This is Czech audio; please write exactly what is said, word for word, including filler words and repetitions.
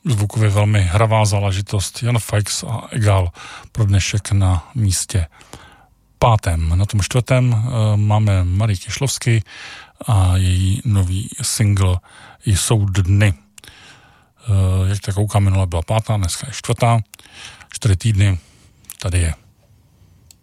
zvukově velmi hravá záležitost. Jan Feix a Egal pro dnešek na místě pátém. Na tom čtvrtém uh, máme Marii Kišlovsky a její nový single Jsou dny. Uh, jak tak koukám, minule byla pátá, dneska je čtvrtá. Čtyři týdny, tady je.